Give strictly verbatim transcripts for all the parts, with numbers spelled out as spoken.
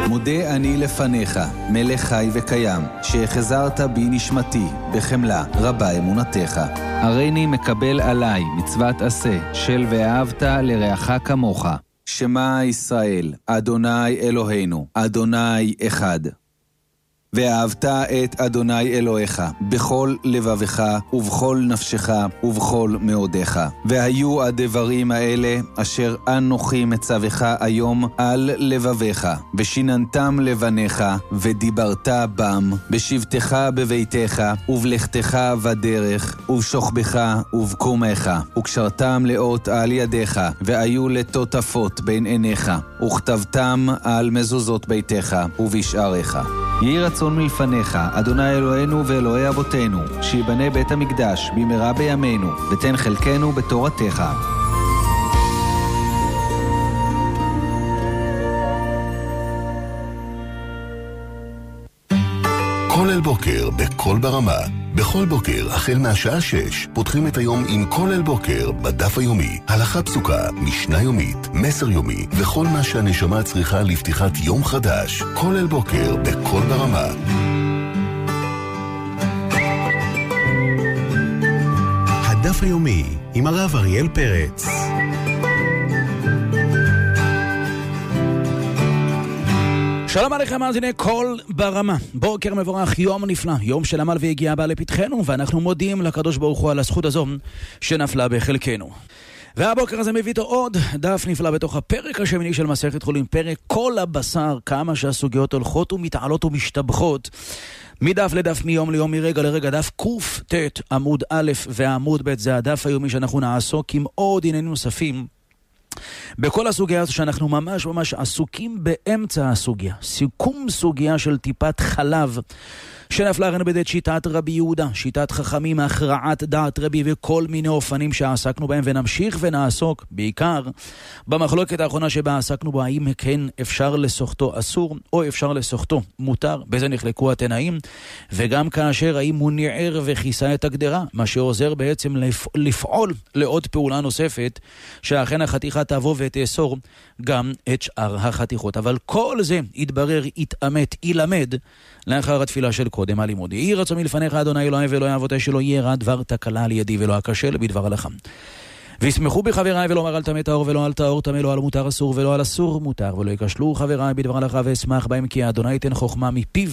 מודה אני לפניך, מלך חי וקיים, שהחזרת בי נשמתי, בחמלה רבה אמונתך. הריני מקבל עליי מצוות עשה, של ואהבת לרעך כמוך. שמע ישראל, אדוני אלוהינו, אדוני אחד. ואהבת את אדוני אלוהיך בכל לבבך ובכל נפשך ובכל מאודך. והיו הדברים האלה אשר אנוכי מצווך היום על לבביך, ושיננתם לבניך, ודיברת בם, בשבתך בביתך, ובלכתך בדרך, ובשוכבך ובקומך, וקשרתם לאות על ידיך, והיו לטוטפות בין עיניך, וכתבתם על מזוזות ביתך ובשעריך. יהי רצון מלפניך, אדוני אלוהינו ואלוהי אבותינו, שיבנה בית המקדש במהרה בימינו, ותן חלקנו בתורתך. כל אל בוקר בכל ברמה. בכל בוקר, החל מהשעה שש, פותחים את היום עם כל אל בוקר בדף היומי. הלכה פסוקה, משנה יומית, מסר יומי, וכל מה שהנשמה צריכה לפתיחת יום חדש. כל אל בוקר בכל ברמה. הדף היומי עם הרב אריאל פרץ. שלום עליכם מאזיני כל ברמה, בוקר מבורך, יום נפלא, יום של עמל והגיע הבא לפתחנו, ואנחנו מודים לקדוש ברוך הוא על הזכות הזו שנפלה בחלקנו. והבוקר הזה מביא עוד דף נפלא בתוך הפרק השמיני של מסכת חולין, פרק כל הבשר, כמה שהסוגיות הולכות ומתעלות ומשתבחות מדף לדף, מיום ליום, מרגע לרגע. דף קוף תת עמוד א' ועמוד ב', זה הדף היומי שאנחנו נעסוק עם עוד עניינים נוספים בכל הסוגיה הזו, שאנחנו ממש ממש עסוקים באמצע הסוגיה, סיכום סוגיה של טיפת חלב שנפלה רן בדעת שיטת רבי יהודה, שיטת חכמים, הכרעת דעת רבי, וכל מיני אופנים שעסקנו בהם, ונמשיך ונעסוק בעיקר במחלוקת האחרונה שבה עסקנו בה, האם כן אפשר לסוחתו אסור או אפשר לסוחתו מותר, בזה נחלקו התנאים, וגם כאשר האם הוא ניער וכיסה את הגדרה, מה שעוזר בעצם לפ... לפעול לעוד פעולה נוספת, שאכן החתיכה תבוא ותאסור גם את שאר החתיכות. אבל כל זה יתברר, יתאמת, ילמד לאחר התפילה של קודם הלימוד. יהי רצון מלפניך אדוני אלוהי ואלוהי אבותיי, שלא יהיה רע דבר תקלה על ידי ולא אכשל בדבר הלכה. וישמחו בחבריי ולא אומר על טמא טהור ולא על טהור טמא, לא על מותר אסור ולא על אסור מותר, ולא יכשלו חבריי בדבר הלכה, ואשמח בהם, כי אדוני ייתן חוכמה מפיו,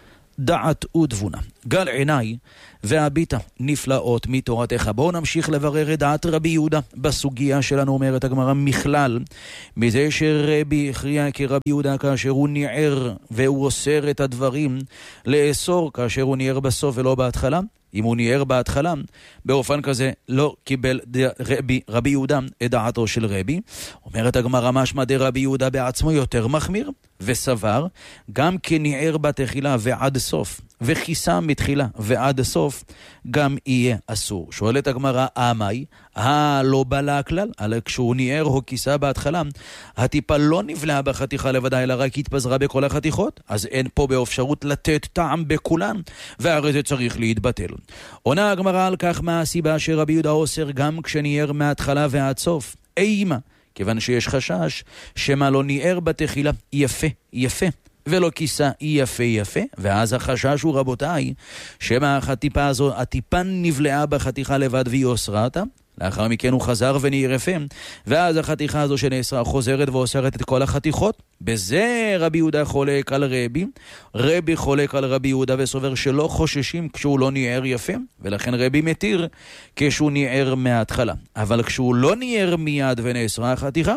דעת ותבונה. גל עיניי והביטה נפלאות מתורתך. בואו נמשיך לברר את דעת רבי יהודה בסוגיה שלנו. אומרת הגמרא, מכלל מזה שרבי הכריע כרבי יהודה כאשר הוא ניער והוא אוסר את הדברים לאסור כאשר הוא ניער בסוף ולא בהתחלה. אם הוא ניער בהתחלה, באופן כזה לא קיבל רבי, רבי יהודה את דעתו של רבי. אומרת הגמרא, משמע דרבי יהודה בעצמו יותר מחמיר, וסבר גם כניער בתחילה ועד סוף, וכיסה מתחילה ועד הסוף, גם יהיה אסור. שואלת הגמרא, אמי, הלא בלה הכלל, אלא כשהוא ניער או כיסה בהתחלה, הטיפה לא נבלעה בחתיכה לבדה, אלא רק התפזרה בכל החתיכות, אז אין פה באפשרות לתת טעם בכולן, והרי זה צריך להתבטל. עונה הגמרא על כך, מה הסיבה שרבי יהודה אוסר גם כשניער מההתחלה ועד סוף? אימה, כיוון שיש חשש שמה לא ניער בתחילה יפה יפה, ולא כיסה יפה יפה, ואז החשש הוא, רבותיי, שמה הטיפה הזו, הטיפה נבלעה בחתיכה לבד והיא אוסרה אותה, לאחר מכן הוא חזר ונעיר יפה, ואז החתיכה הזו שנאסרה חוזרת ואוסרת את כל החתיכות. בזה רבי יהודה חולק על רבי, רבי חולק על רבי יהודה וסובר שלא חוששים כשהוא לא ניער יפה, ולכן רבי מתיר כשהוא ניער מההתחלה. אבל כשהוא לא ניער מיד ונאסרה החתיכה,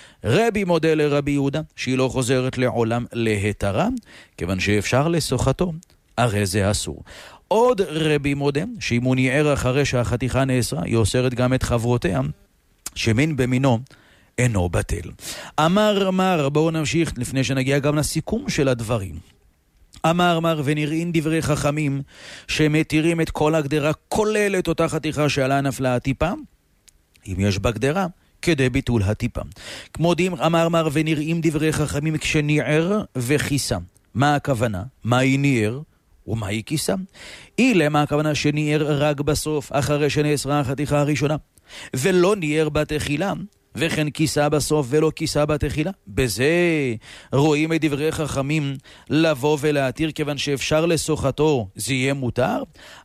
רבי מודה לרבי יהודה שהיא לא חוזרת לעולם להתרה, כיוון שאפשר לסוחתו, הרי זה אסור. עוד רבי מודה שאם הוא ניער אחרי שהחתיכה נאסרה, היא אוסרת גם את חברותיה, שמין במינו אינו בטל. אמר אמר, בואו נמשיך לפני שנגיע גם לסיכום של הדברים. אמר אמר, ונראים דברי חכמים שמתירים את כל הגדרה, כולל את אותה חתיכה שעלה נפלה הטיפה, אם יש בגדרה, כדי ביטול הטיפה. כמו דים, אמר אמר, ונראים דברי חכמים כשניער וכיסה. מה הכוונה? מה היא ניער? ומה היא כיסה? אילה, מה הכוונה שניער רק בסוף, אחרי שנאסרה החתיכה הראשונה, ולא ניער בתחילה, וכן כיסה בסוף ולא כיסה בתחילה. בזה רואים את דברי חכמים לבוא ולהתיר כיוון שאפשר לסוחתו, זה יהיה מותר?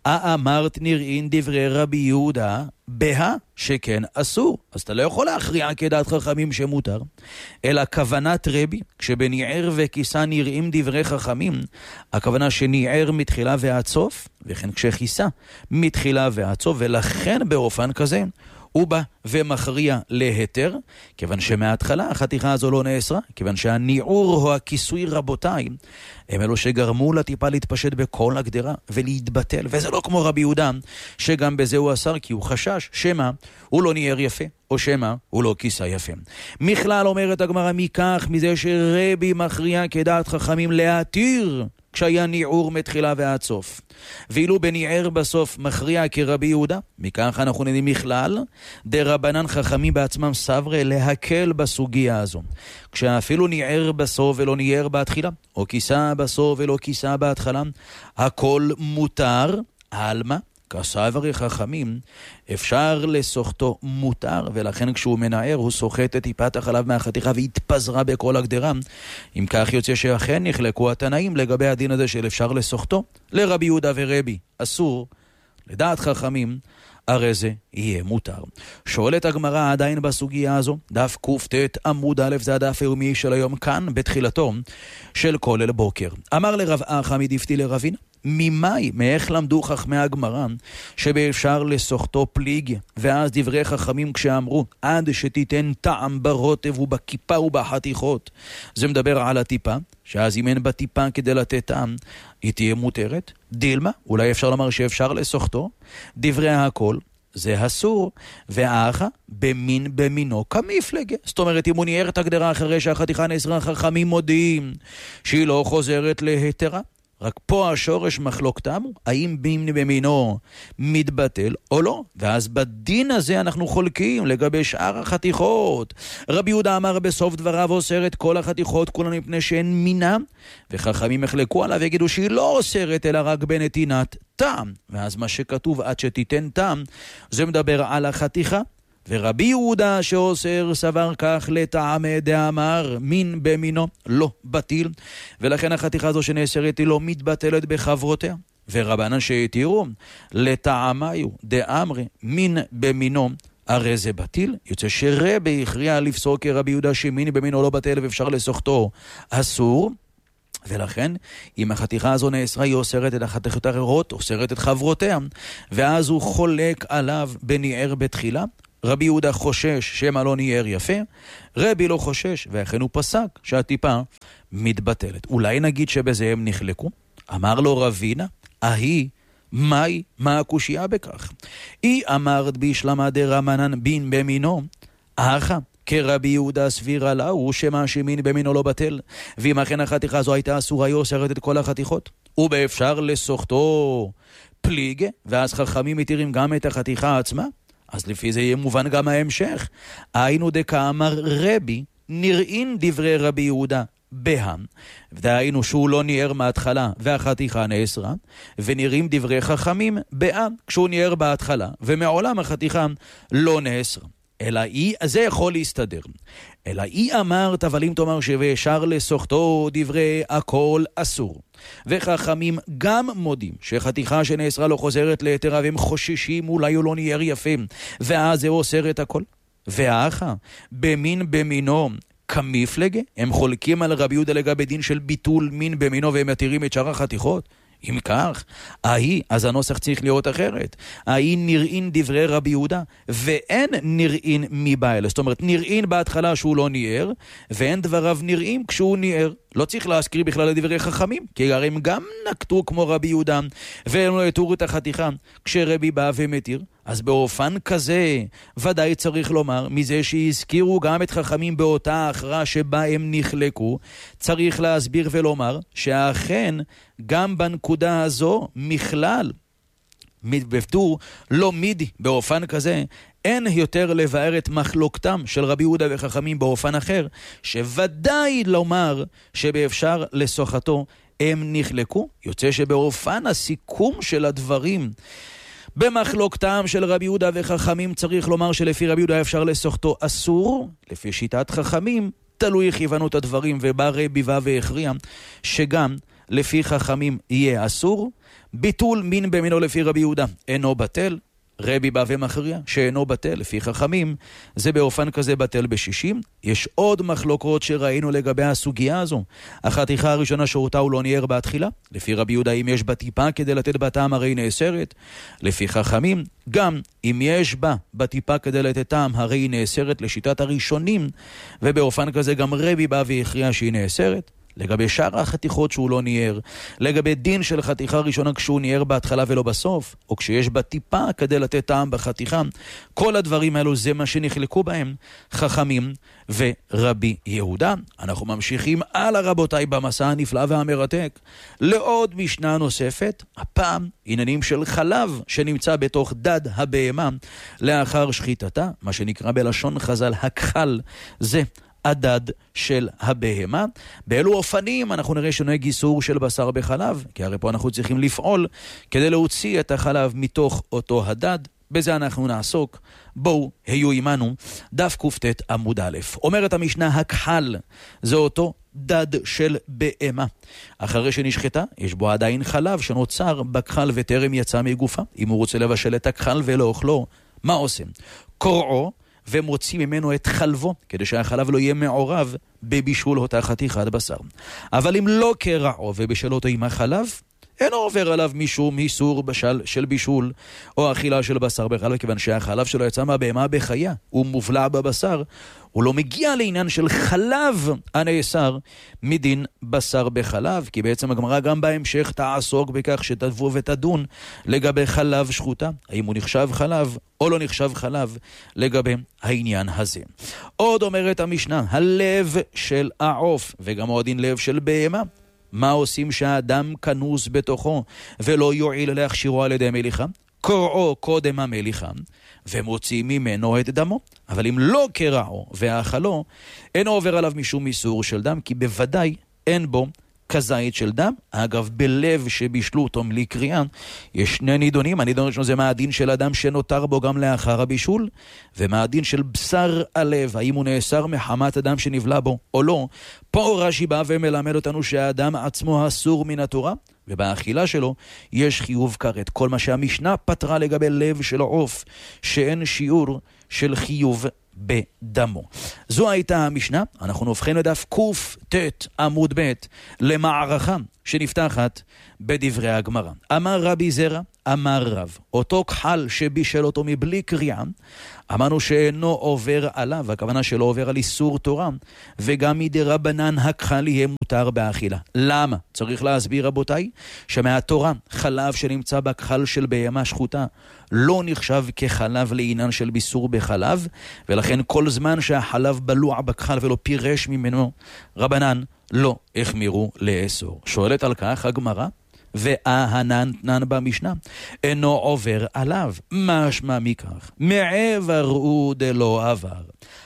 אמרת נראין דברי רבי יהודה בה שכן אסור. אז אתה לא יכול להכריע כדעת חכמים שמותר, אלא כוונת רבי, כשבניער וכיסה נראים דברי חכמים, הכוונה שניער מתחילה ועד סוף, וכן כשכיסה מתחילה ועד סוף, ולכן באופן כזה הוא בא ומכריע להיתר, כיוון שמההתחלה החתיכה הזו לא נאסרה, כיוון שהניעור או הכיסוי רבותיי, הם אלו שגרמו לטיפה להתפשט בכל הגדרה ולהתבטל, וזה לא כמו רבי יהודה, שגם בזה הוא אסר, כי הוא חשש שמה הוא לא ניער יפה, או שמה הוא לא כיסה יפה. מכלל אומרת הגמרא מכך, מזה שרבי מכריע כדעת חכמים להתיר, כשהיה ניעור מתחילה ועד סוף. ואילו בניער בסוף מכריע כרבי יהודה, מכך אנחנו נדעים מכלל, דרבנן חכמים בעצמם סברי להקל בסוגיה הזו. כשאפילו ניער בסוף ולא ניער בהתחילה, או כיסה בסוף ולא כיסה בהתחלה, הכל מותר, אלמה, כסברי חכמים, אפשר לסוחתו מותר, ולכן כשהוא מנער הוא סוחט את טיפת החלב מהחתיכה והתפזרה בכל הגדרה. אם כך יוצא שאכן נחלקו התנאים לגבי הדין הזה של אפשר לסוחתו. לרבי יהודה ורבי אסור, לדעת חכמים הרי זה יהיה מותר. שואלת הגמרא עדיין בסוגיה הזו, דף קופטט עמוד א', זה הדף היומי של היום כאן בתחילתו של כולל בוקר. אמר לרב אחא מדפתי לרבינה, ממאי, מאיך למדו חכמי הגמרא שבאפשר לסוחתו פליג, ואז דברי חכמים כשאמרו עד שתיתן טעם ברוטב ובכיפה ובחתיכות, זה מדבר על הטיפה, שאז אם אין בטיפה כדי לתת טעם היא תהיה מותרת. דילמה, אולי אפשר לומר שאפשר לסוחתו, דברי הכל זה אסור, והאחה במין במינו כמפלגה. זאת אומרת, אם הוא ניער את הגדרה אחרי שהחתיכה נאסרה, חכמים מודיעים שהיא לא חוזרת להיתרה. רק פה השורש מחלוקתם, האם בין במינו מתבטל או לא. ואז בדין הזה אנחנו חולקים לגבי שאר החתיכות. רבי יהודה אמר בסוף דבריו אוסר את כל החתיכות כולן מפני שהן מינה, וחכמים יחלקו עליו ויגידו שהיא לא אוסרת אלא רק בנתינת טעם. ואז מה שכתוב עד שתיתן טעם, זה מדבר על החתיכה. ורבי יהודה שאוסר סבר כך לטעמי דאמר מין במינו לא בטיל, ולכן החתיכה הזו שנאסרת היא לא מתבטלת בחברותיה. ורבנן שהתירו לטעמיו דאמרי מין במינו הרי זה בטיל. יוצא שרבי הכריע לפסוק כרבי יהודה שמין במינו לא בטל ואפשר לסוחתו אסור, ולכן אם החתיכה הזו נאסרה היא אוסרת את החתיכות האחרות, אוסרת את חברותיה, ואז הוא חולק עליו בניער בתחילה. רבי יהודה חושש שמה לא ניער יפה, רבי לא חושש, ואכן הוא פסק שהטיפה מתבטלת. אולי נגיד שבזה הם נחלקו? אמר לו רבינה, אהי, מהי, מה הקושייה בכך? היא אמרת בישלמה דרמנן בין במינו, אחא, כרבי יהודה סבירה לה, הוא שמה שמין במינו לא בטל, ואם אכן החתיכה הזו הייתה אסורה, היא אוסרת את כל החתיכות, ובאפשר לסוחתו פליג, ואז חכמים מתירים גם את החתיכה עצמה, אז לפי זה יהיה מובן גם ההמשך. היינו דקאמר רבי, נראים דברי רבי יהודה בהם, ודהיינו שהוא לא ניער מההתחלה והחתיכה נאסרה, ונראים דברי חכמים בהם, כשהוא ניער בהתחלה ומעולם החתיכה לא נאסרה. אלא היא, זה יכול להסתדר. אלא היא אמרת, אבל אם תאמר שבאשר לסוחתו דברי הכל אסור. וחכמים גם מודים שחתיכה שנאסרה לא חוזרת ליתרה, והם חוששים אולי הוא לא ניער יפה, ואז זה אוסר את הכל. והאחה במין במינו כמפלגה, הם חולקים על רבי יהודה לגבי דין של ביטול מין במינו, והם מתירים את שאר החתיכות. אם כך, ההיא, אז הנוסח צריך להיות אחרת. ההיא נראים דברי רבי יהודה, ואין נראים מבעל. זאת אומרת, נראים בהתחלה שהוא לא ניער, ואין דבריו נראים כשהוא ניער. לא צריך להזכיר בכלל לדברי חכמים, כי הרי הם גם נקטו כמו רבי יהודה, והם לא יתורו את החתיכה כשרבי בא ומתיר. אז באופן כזה, ודאי צריך לומר, מזה שהזכירו גם את חכמים באותה הכרעה שבה הם נחלקו, צריך להסביר ולומר שאכן גם בנקודה הזו מכלל מתבפתור לא מידי באופן כזה, אין יותר לבאר את מחלוקתם של רבי יהודה וחכמים באופן אחר, שוודאי לומר שבאפשר לסוחתו הם נחלקו. יוצא שבאופן הסיכום של הדברים במחלוקתם של רבי יהודה וחכמים צריך לומר שלפי רבי יהודה אפשר לסוחתו אסור, לפי שיטת חכמים תלוי כיוונות הדברים, ובא רבי בא והכריע שגם לפי חכמים יהיה אסור. ביטול מין במינו לפי רבי יהודה אינו בטל, רבי בא ומכריע שאינו בטל לפי חכמים, זה באופן כזה בטל בשישים. יש עוד מחלוקות שראינו לגבי הסוגיה הזו. החתיכה הראשונה שאותה הוא לא ניער בתחילה, לפי רבי יהודה אם יש בה טיפה כדי לתת בטעם הרי נאסרת, לפי חכמים גם אם יש בה בטיפה כדי לתת טעם הרי נאסרת לשיטת הראשונים, ובאופן כזה גם רבי בא והכריע שהיא נאסרת. לגבי שאר החתיכות שהוא לא ניער, לגבי דין של חתיכה ראשונה כשהוא ניער בהתחלה ולא בסוף, או כשיש בה טיפה כדי לתת טעם בחתיכה, כל הדברים האלו זה מה שנחלקו בהם חכמים ורבי יהודה. אנחנו ממשיכים הלאה רבותיי במסע הנפלא והמרתק לעוד משנה נוספת, הפעם עניינים של חלב שנמצא בתוך דד הבהמה לאחר שחיטתה, מה שנקרא בלשון חז"ל הכחל, זה הדד של הבהמה. באלו אופנים אנחנו נראה שנוהג איסור של בשר בחלב, כי הרי פה אנחנו צריכים לפעול כדי להוציא את החלב מתוך אותו הדד. בזה אנחנו נעסוק. בואו היו עמנו, דף קופטת עמוד א'. אומרת המשנה הכחל זה אותו דד של בהמה, אחרי שנשחטה יש בו עדיין חלב שנוצר בכחל וטרם יצא מגופה. אם הוא רוצה לבשל את הכחל ולא אוכלו, מה עושים? קורעו ומוציא ממנו את חלבו, כדי שהחלב לא יהיה מעורב בבישול אותה חתיכת בשר. אבל אם לא קרעו ובישל אותו עם החלב, אינו עובר עליו משום איסור בשל של בישול או אכילה של בשר בחלב, כיוון שהחלב שלו יצא מהבהמה בחיה, הוא מובלע בבשר, הוא לא מגיע לעניין של חלב הנאסר מדין בשר בחלב, כי בעצם הגמרא גם בהמשך תעסוק בכך שתבוא ותדון לגבי חלב שחוטה, האם הוא נחשב חלב או לא נחשב חלב לגבי העניין הזה. עוד אומרת המשנה, הלב של העוף וגם עוד דין לב של בהמה, מה עושים שהאדם כנוס בתוכו ולא יועיל להכשירו על ידי מליחה? קורעו קודם המליחה ומוציא ממנו את דמו, אבל אם לא קרעו ואכלו אינו עובר עליו משום איסור של דם, כי בוודאי אין בו כזית של דם. אגב, בלב שבישלו אותו מלי קריאה יש שני נידונים. הנידון ראשון זה מה הדין של אדם שנותר בו גם לאחר הבישול, ומה הדין של בשר הלב, האם הוא נאסר מחמת אדם שנבלה בו או לא. פה רש"י בא ומלמד אותנו שהאדם עצמו אסור מן התורה, ובאכילה שלו יש חיוב כרת. כל מה שהמשנה פתרה לגבי לב של העוף, שאין שיעור של חיוב בדמו. זו הייתה המשנה. אנחנו נובחן לדף קופטת עמוד ב' למערכה שנפתחת בדברי הגמרא. אמר רבי זרע, אמר רב, אותו כחל שבישל אותו מבלי קריאה, אמרנו שאינו עובר עליו, הכוונה שלא עובר על איסור תורה, וגם מדי רבנן הכחל יהיה מותר באכילה. למה? צריך להסביר רבותיי, שמהתורה חלב שנמצא בכחל של בהמה שחוטה לא נחשב כחלב לעניין של ביסור בחלב, ולכן כל זמן שהחלב בלוע בכחל ולא פירש ממנו, רבנן לא החמירו לאסור. שואלת על כך הגמרא, ואהנן תנן במשנה אינו עובר עליו, משמע מכך מעבר הוא דלא עבר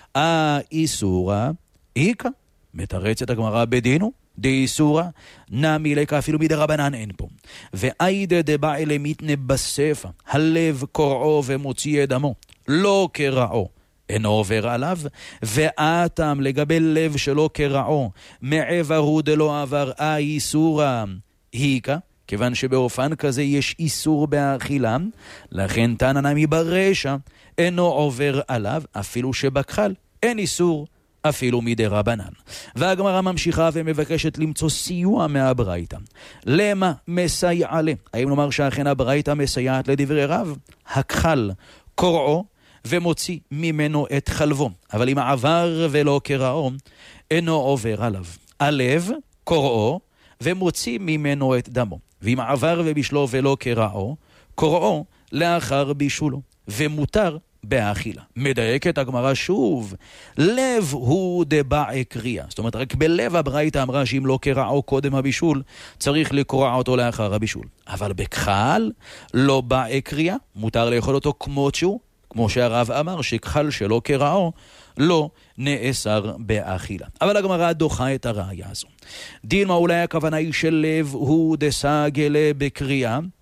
האיסורה איקה. מתרצת הגמרא בדינו דאיסורה נמי לקה, אפילו מדי רבנן אין פה. ואיידה דבעי למיתנה בספר, הלב קורעו ומוציא דמו לא קרעו אינו עובר עליו, ואתם לגבי לב שלא קרעו מעבר הוא דלא עבר האיסורה איקה, כיוון שבאופן כזה יש איסור באכילה, לכן תנא נמי ברשע אינו עובר עליו, אפילו שבכחל אין איסור אפילו מדי רבנן. והגמרא ממשיכה ומבקשת למצוא סיוע מהברייתא. למה מסייע לה? האם נאמר שאכן הברייתא מסייעת לדברי רב? הכחל קורעו ומוציא ממנו את חלבו, אבל אם עבר ולא קרעו אינו עובר עליו. הלב קורעו ומוציא ממנו את דמו, ואם עבר ובישלו ולא קרעו, קורעו לאחר בישולו, ומותר באכילה. מדייקת הגמרא שוב, לב הוא דבעי קריאה. זאת אומרת, רק בלב הברייתא אמרה שאם לא קרעו קודם הבישול, צריך לקרוע אותו לאחר הבישול. אבל בכחל לא באי קריאה, מותר לאכול אותו כמות שהוא, כמו שהרב אמר שכחל שלא קרעו לא נאסר באכילה. אבל הגמרא דוחה את הראיה הזו. דין מה אולי הכוונה היא של לב הוא דסגלה בקריאה,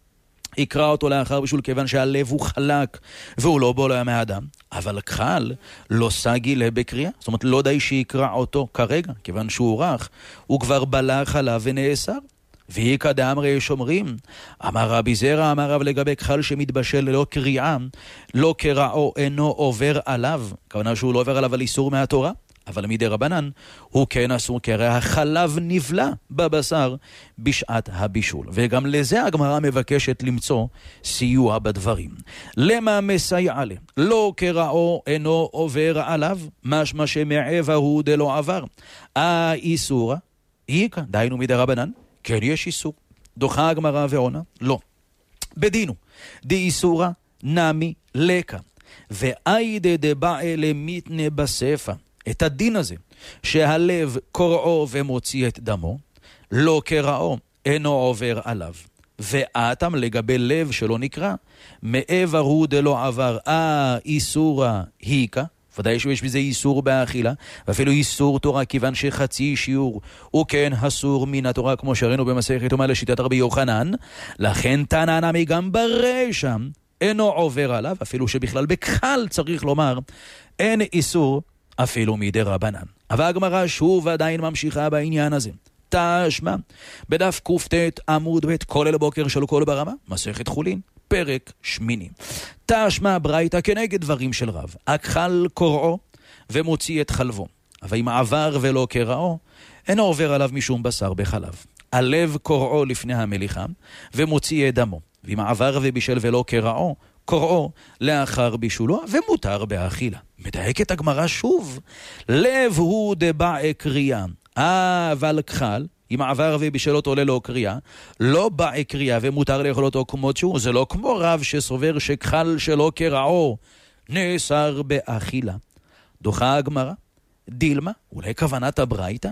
יקרא אותו לאחר בישול כיוון שהלב הוא חלק והוא לא בולע מהאדם, אבל כחל לא סגי לה בקריאה, זאת אומרת לא די שיקרא אותו כרגע, כיוון שהוא רך, הוא כבר בלע חלב ונאסר. ויקא דאמרי יש אומרים, אמר רבי זרע, אמר רב לגבי כחל שמתבשל ללא קריאה, לא קראו אינו עובר עליו, כוונה שהוא לא עובר עליו על איסור מהתורה, אבל מדי רבנן הוא כן אסור, כי הרי החלב נבלע בבשר בשעת הבישול. וגם לזה הגמרא מבקשת למצוא סיוע בדברים. למה מסייע לה? לא קראו אינו עובר עליו, משמע שמעבר הוא דלא עבר. אה איסורה? איקא, דיינו מדי רבנן, כן יש איסור. דוחה הגמרא ועונה? לא. בדינו, די איסורה נמי לקה, ואיידה דבעי למיתנה בספא. את הדין הזה, שהלב קוראו ומוציא את דמו, לא קראו, אינו עובר עליו. ואתם לגבי לב שלא נקרא, מעבר הוא דלא עבר, אה איסורה היקה, ודאי שיש בזה איסור באכילה, ואפילו איסור תורה, כיוון שחצי שיעור הוא כן אסור מן התורה, כמו שראינו במסכת יומא לשיטת רבי יוחנן, לכן תנא נמי גם ברשע אינו עובר עליו, אפילו שבכלל בכלל צריך לומר, אין איסור אפילו מדי רבנן. אבל הגמרא שוב עדיין ממשיכה בעניין הזה. תשמע, בדף קופטט עמוד ב' כולל בוקר של כל ברמה, מסכת חולין, פרק שמיני. תשמע ברייתא כנגד דברים של רב, הכחל קוראו ומוציא את חלבו, אבל אם עבר ולא קראו, אינו עובר עליו משום בשר בחלב. הלב קוראו לפני המליחה ומוציא את דמו, ואם עבר ובישל ולא קראו, קוראו לאחר בישולו ומותר באכילה. מדייקת הגמרא שוב, לב הוא דבעי קריאה, אה אבל כחל, אם עבר ובישל אותו ללא קריאה, לא בעי קריאה ומותר לאכול אותו כמות שהוא, זה לא כמו רב שסובר שכחל שלא קראו נאסר באכילה. דוחה הגמרא, דילמה, אולי כוונת הברייתא,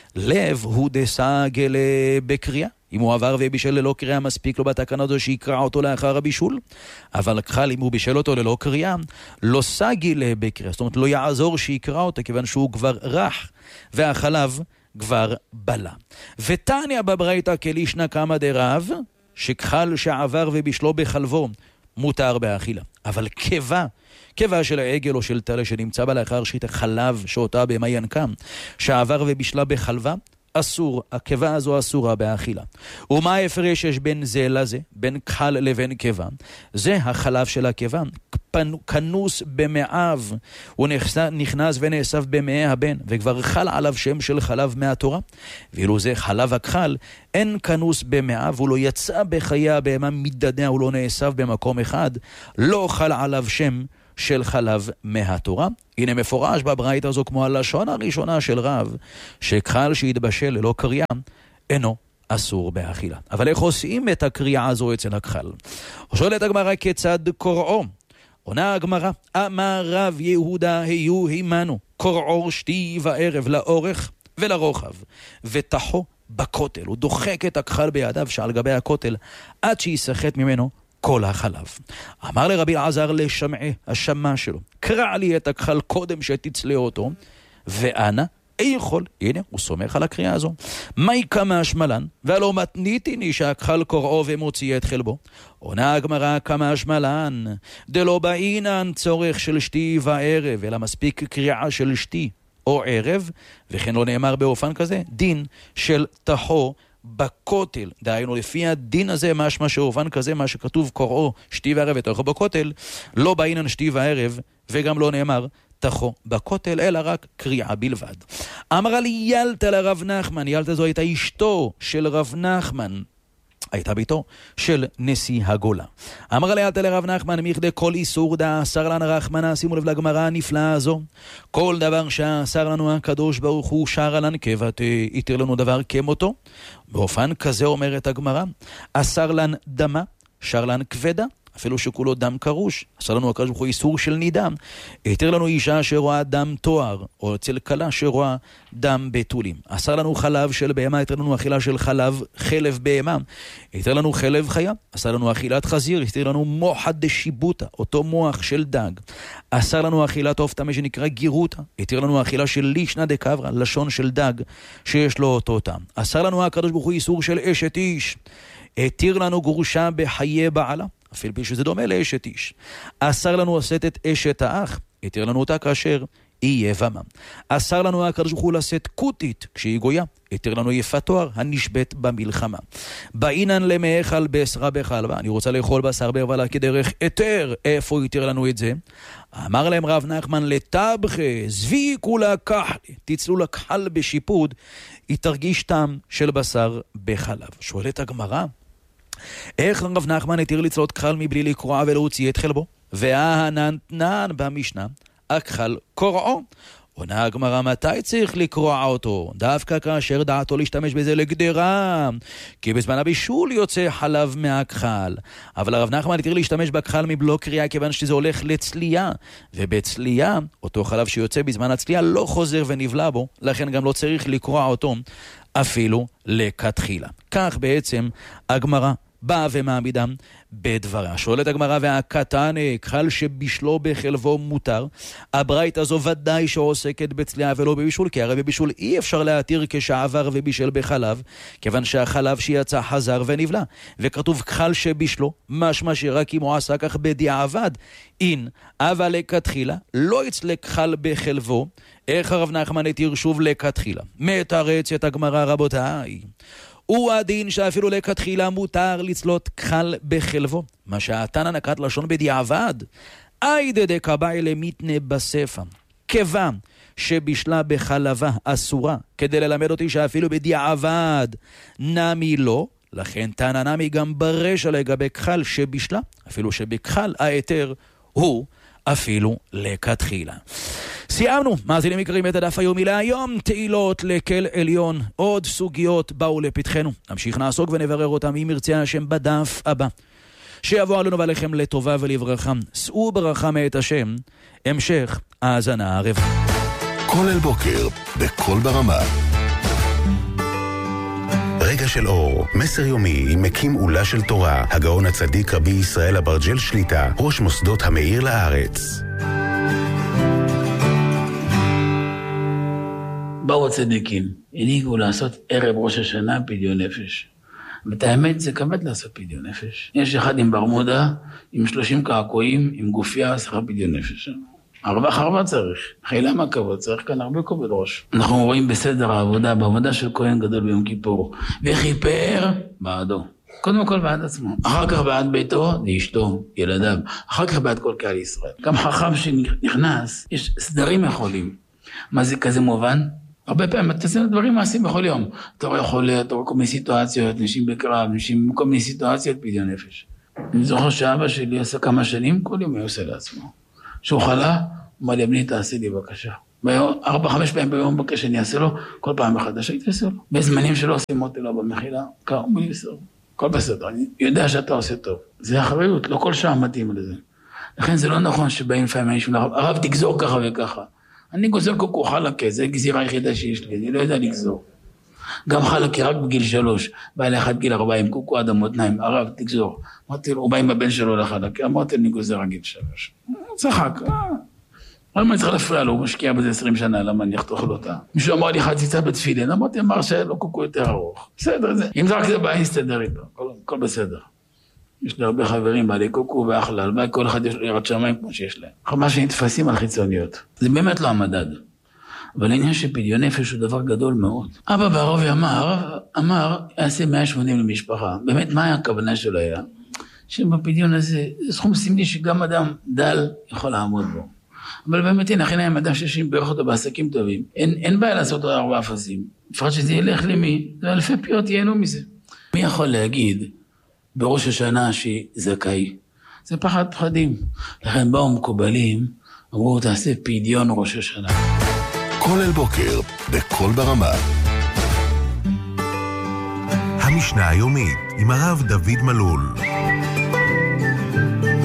לב הוא דסגל בקריאה, אם הוא עבר ובישל ללא קריאה מספיק לו בתקנה הזו שיקרא אותו לאחר הבישול, אבל כחל אם הוא בישל אותו ללא קריאה, לא סגיל בקריאה, זאת אומרת לא יעזור שיקרא אותו, כיוון שהוא כבר רך והחלב כבר בלה. ותניא בברייתא כלישנא קמא דרב, שכחל שעבר ובישלו בחלבו מותר באכילה, אבל קיבה, קיבה של העגל או של טלה שנמצא בה לאחר שחית החלב שאותה בהמה ינקם, שעבר ובישלה בחלבה, אסור, הקיבה הזו אסורה באכילה. ומה ההפרש יש בין זה לזה, בין כחל לבין קיבה? זה החלב של הקיבה, כנוס במעיו, הוא נכנס ונאסף במעי הבן, וכבר חל עליו שם של חלב מהתורה, ואילו זה חלב הכחל, אין כנוס במעיו, הוא לא יצא בחיי הבהמה מדדיה, הוא לא נאסף במקום אחד, לא חל עליו שם של חלב מהתורה. הנה מפורש בברייתא הזו כמו הלשון הראשונה של רב, שכחל שהתבשל ללא קריאה אינו אסור באכילה. אבל איך עושים את הקריאה הזו אצל הכחל? שואלת הגמרא כיצד קוראו? עונה הגמרא, אמר רב יהודה היו הימנו, קוראו שתי וערב לאורך ולרוחב, ותחו בכותל, הוא דוחק את הכחל בידיו שעל גבי הכותל, עד שיסחט ממנו כל החלב. אמר לרבי אלעזר לשמעי, השמה שלו, קרא לי את הכחל קודם שתצלה אותו, ואנה יכול, הנה, הוא סומך על הקריאה הזו. מי כמה השמלן, והלא מתניתיני שהכחל קוראו ומוציא את חלבו. עונה הגמרא כמה השמלן, דלא באינן צורך של שתי וערב, אלא מספיק קריאה של שתי או ערב, וכן לא נאמר באופן כזה, דין של תחו בכותל. דהיינו לפי הדין הזה, משמע שאופן כזה, מה שכתוב קוראו שתי וערב ותחו בכותל, לא באינן שתי וערב, וגם לא נאמר תחו בכותל, אלא רק קריאה בלבד. אמרה לי ילתה לרב נחמן, ילתה זו הייתה אשתו של רב נחמן, הייתה ביתו של נשיא הגולה. אמרה לי ילתה לרב נחמן, מכדי כל איסור דה אסר לנו רחמנה, שימו לב לגמרא הנפלאה הזו, כל דבר שאסר לנו הקדוש ברוך הוא שר לנו כבת, יתיר לנו דבר כמותו, באופן כזה אומרת הגמרא, אסר לנו דמה, שר לנו כבדה, אפילו שכולו דם קרוש. עשה לנו הקדוש ברוך הוא איסור של נידה. התיר לנו אישה שרואה דם תואר, או אצל כלה שרואה דם בתולים. עשה לנו חלב של בהמה, התיר לנו אכילה של חלב, חלב בהמה. התיר לנו חלב חיה. עשה לנו אכילת חזיר, התיר לנו מוחד דשיבוטה, אותו מוח של דג. עשה לנו אכילת עוף טמא שנקרא גירוטה. התיר לנו אכילה של לישנא דקברה, לשון של דג שיש לו אותו טעם. עשה לנו הקדוש ברוך הוא איסור של אשת איש. התיר לנו גרושה בחיי בעלה, אפילו פי שזה דומה לאשת איש. אסר לנו לשאת את אשת האח, התיר לנו אותה כאשר היא יבמה. אסר לנו הקדוש ברוך הוא לשאת כותית כשהיא גויה, התיר לנו יפת תואר הנשבט במלחמה. באינן למאכל בשרה בחלבה, אני רוצה לאכול בשר בערבלה כדרך היתר. איפה התיר לנו את זה? אמר להם רב נחמן לטבחה, זביקו לקחל, תצלו לקחל בשיפוד, היא תרגיש טעם של בשר בחלב. שואלת הגמרא, איך רב נחמן התיר לצלות כחל מבלי לקרוע ולהוציא את חלבו? והנתנן במשנה, הכחל קורעו. עונה הגמרא, מתי צריך לקרוע אותו? דווקא כאשר דעתו להשתמש בזה לגדרה, כי בזמן הבישול יוצא חלב מהכחל. אבל הרב נחמן התיר להשתמש בכחל מבלו קריאה, כיוון שזה הולך לצלייה, ובצלייה אותו חלב שיוצא בזמן הצלייה לא חוזר ונבלע בו, לכן גם לא צריך לקרוע אותו אפילו לכתחילה. כך בעצם הגמרא באה ומעמידם בדבריה. שואלת הגמרא, והקטן, כחל שבישלו בחלבו מותר. הברייתא הזו ודאי שעוסקת בצלייה ולא בבישול, כי הרי בבישול אי אפשר להתיר כשעבר ובישל בחלב, כיוון שהחלב שיצא חזר ונבלע. וכתוב כחל שבישלו, משמע שרק אם הוא עשה כך בדיעבד. אין, אבל לכתחילה לא יצלק כחל בחלבו. איך הרב נחמן התיר שוב לכתחילה? מתרצת הגמרא, רבותיי, הוא הדין שאפילו לכתחילה מותר לצלות כחל בחלבו, מה שהתנא נקט לשון בדיעבד. איידה דקבאי למיתנה בספא, כיוון שבישלה בחלבה אסורה, כדי ללמד אותי שאפילו בדיעבד נמי לא, לכן תנא נמי גם ברשע לגבי כחל שבישלה, אפילו שבכחל ההיתר הוא אפילו לכתחילה. סיימנו, מאזינים יקרים, את הדף היומי להיום, תהילות לקל עליון. עוד סוגיות באו לפתחנו, נמשיך נעסוק ונברר אותם אם ירצה השם בדף הבא. שיבוא עלינו ועליכם לטובה ולברכה. שאו ברכה מאת השם, המשך האזנה ערב. כל אל בוקר, בכל ברמה. רגע של אור, מסר יומי עם מקים עולה של תורה, הגאון הצדיק רבי ישראל אברג'ל שליטה, ראש מוסדות המאיר לארץ. באו הצדיקים, הנהיגו לעשות ערב ראש השנה פדיון נפש. ואת האמת זה כבד לעשות פדיון נפש. יש אחד עם ברמודה, עם שלושים קעקועים, עם גופיה, עשה פדיון נפש. הרבה חרבה צריך, חילה מהכבוד, צריך כאן הרבה כובד ראש. אנחנו רואים בסדר העבודה, בעבודה של כהן גדול ביום כיפור, וכיפר בעדו. קודם כל בעד עצמו, אחר כך בעד ביתו, לאשתו, ילדיו, אחר כך בעד כל קהל ישראל. גם חכם שנכנס, יש סדרים יכולים. מה זה כזה מובן? הרבה פעמים אתה עושה דברים מעשים בכל יום. אתה רואה חולה, אתה רואה כל מיני סיטואציות, נשים בקרב, נשים כל מיני סיטואציות פדיון נפש. אני זוכר שאבא שלי עשה כמה שנים, כל יום הוא עושה לעצמו. שהוא חלה, הוא אמר לי, בני תעשי לי בבקשה. ארבע, חמש פעמים ביום בקש שאני אעשה לו, כל פעם מחדש הייתי עושה לו. בזמנים שלא עושים אותי לו במחילה, קראו לי בסדר. כל בסדר, אני יודע שאתה עושה טוב. זה אחריות, לא כל שעה מתאים לזה. לכן זה לא נכון שבאים לפעמים מישהו לרב, הרב תגזור ככה וככה. אני גוזר קוקו חלקה, זה גזירה היחידה שיש לי, אני לא יודע לגזור. גם חלקה רק בגיל שלוש, בא לאחד גיל ארבע עם קוקו עד המותניים, הרב תגזור. אמרתי לו, הוא בא עם הבן שלו לחלקה, אמרתי אני גוזר גיל שלוש. צחק, למה אני צריך להפריע לו, הוא משקיע בזה עשרים שנה, למה אני אחתוך לו אותה? מישהו אמר לי חציצה בתפילין, אמרתי, אמר שלא קוקו יותר ארוך. בסדר, אם זה רק זה בא, יסתדר איתו, הכל בסדר. יש לי הרבה חברים, בעלי קוקו ואחלל, בעלי כל אחד יש לו ירד שמיים כמו שיש להם. מה שנתפסים על חיצוניות. זה באמת לא המדד. אבל העניין שפדיון נפש הוא דבר גדול מאוד. אבא בערבי אמר, אמר, יעשה מאה ושמונים למשפחה. באמת, מה הכוונה שלו היה? שבפדיון הזה, זה סכום סמלי שגם אדם דל יכול לעמוד בו. אבל באמת, הנה, הכי נעים אדם שישים בערך אותו בעסקים טובים. אין, אין בעיה לעשות עוד ארבעה אפסים. בפרט שזה ילך למי, זה אלפי פיות ייהנו מזה. מי יכול להגיד בראש השנה שהיא זכאי? זה פחד פחדים. לכן באו מקובלים, אמרו, תעשה פדיון ראש השנה. כל אל בוקר, בכל ברמה. המשנה היומית עם הרב דוד מלול.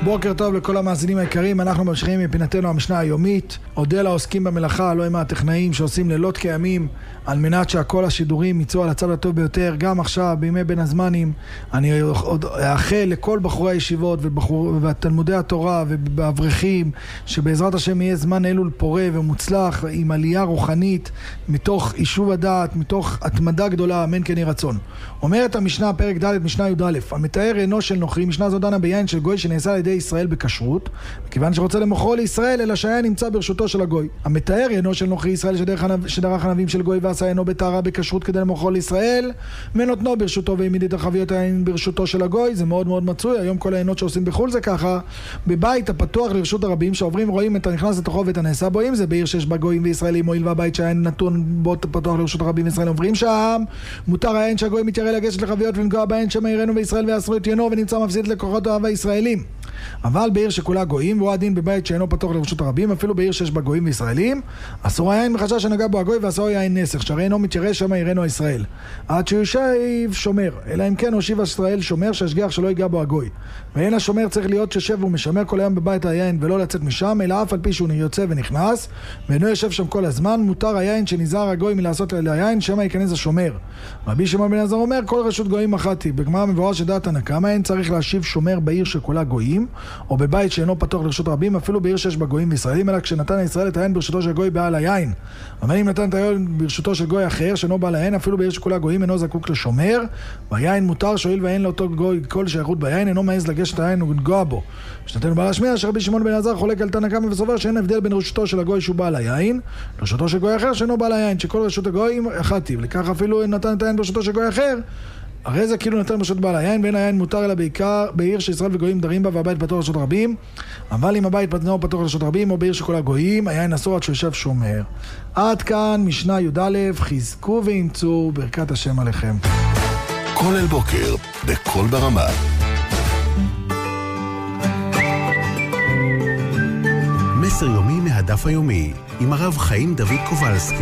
בוקר טוב לכל המאזינים היקרים, אנחנו ממשיכים מפינתנו המשנה היומית. אודה לעוסקים במלאכה, לא עם הטכנאים שעושים לילות כימים על מנת שהכל השידורים יצאו על הצד הטוב ביותר. גם עכשיו בימי בין הזמנים אני אאחל לכל בחורי הישיבות ובחור, ובתלמודי התורה ובאברכים שבעזרת השם יהיה זמן אלול פורה ומוצלח עם עלייה רוחנית מתוך יישוב הדעת, מתוך התמדה גדולה, אמן כן יהי רצון. אומרת המשנה פרק ד' משנה י' א', המתאר אינו של נוכרי. משנה זו דנה ביין של גוי שנעשה על ידי ישראל בכשרות, מכיוון שרוצה למוכרו לישראל, אלא שהיה נמצא ברשותו של הגוי. המתאר אינו של נוכרי ישראל שדרך ענבים של גוי ועשה אינו בטהרה בכשרות כדי למוכרו לישראל, ונותנו ברשותו והעמיד את החביות העין ברשותו של הגוי. זה מאוד מאוד מצוי, היום כל העינות שעושים בחול זה ככה. בבית הפתוח לרשות הרבים שעוברים רואים את הנכנס לתוכו ואת הנעשה בו, אם זה בעיר שיש בה גויים וישראלים, מועיל והבית שהעין נתון בו פתוח לרשות הרבים וישראל עוברים שם, מותר העין שהגוי מתיירא לגשת לחביות ולנגוע בעין שמאירנו וישראל ואסרו את ינו ונמצא מפסיד לקוחות אוהב הישראלים. אבל בעיר שכולה גויים, והוא הדין בבית שאינו פתוח לרשות הרבים, אפילו בעיר שיש בה גויים וישראלים, אסור היין מחשש שנגע בו הגוי ועשו יין נסך, שהרי אינו מתיירא שמה יראנו ישראל, עד שיושב שומר, אלא אם כן הושיב ישראל שומר שהשגיח שלא ייגע בו הגוי. ואין השומר צריך להיות ששב ומשמר כל היום בבית היין ולא לצאת משם, אלא אף על פי שהוא יוצא ונכנס ואינו יושב שם כל הזמן, מותר היין שנזהר הגוי מלעשות אל היין שמה ייכנס השומר. רבי שמעון בן עזר אומר, כל רשות גויים אחתי. בגמרא מבואר שדעת הנקמה אין צריך להשיב שומר בעיר שכולה גויים או בבית שאינו פתוח לרשות רבים, אפילו בעיר שיש בה גויים וישראלים, אלא כשנתן ישראל את היין ברשותו של גוי בעל היין. אבל אם נתן את היין ברשותו של גוי אחר שאינו בעל היין, אפילו בעיר שכולה גויים אינו זקוק לשומר, והיין מותר שואל ואין לאותו גוי כל שייכות ביין, אינו מעז לגשת היין ולנגוע בו. משנתנו בעל השמיע שרבי שמעון בן עזר חולק על תנא קמא וסובר שאין הבדל בין רשותו של הגוי שהוא בעל היין לרשותו של גוי אחר שאינו בעל היין, שכל רשות הגויים אחתי, ולכך אפילו נתן את היין ברשותו של גוי אחר, הרי זה כאילו נתן ברשות בעל היין, ואין היין מותר אלא בעיקר בעיר שישראל וגויים דרים בה והבית פתוח לרשות רבים. אבל אם הבית פתוח פתוח לרשות רבים או בעיר שכל הגויים, היין אסור עד שיושב שומר. עד כאן משנה י' א', חזקו ואמצו ברכת השם עליכם. כל אל בוקר בכל ברמה. מסר יומי מהדף היומי עם הרב חיים דוד קובלסקי.